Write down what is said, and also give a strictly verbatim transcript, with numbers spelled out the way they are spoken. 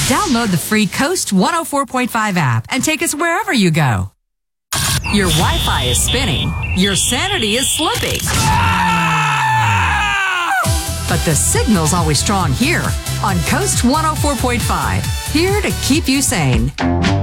Download the free Coast one oh four point five app and take us wherever you go. Your Wi-Fi is spinning. Your sanity is slipping. But the signal's always strong here on Coast one oh four point five. Here to keep you sane.